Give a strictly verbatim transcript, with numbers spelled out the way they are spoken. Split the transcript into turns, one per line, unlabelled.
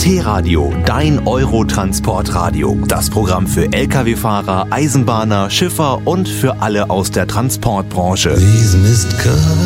T-Radio, dein Eurotransportradio. Das Programm für L K W-Fahrer, Eisenbahner, Schiffer und für alle aus der Transportbranche.